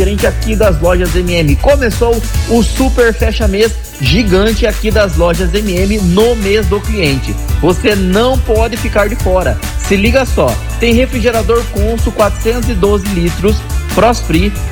diferente aqui das lojas MM. Começou o super fecha-mês gigante aqui das lojas MM no mês do cliente. Você não pode ficar de fora. Se liga só, tem refrigerador Consul 412 litros Frost Free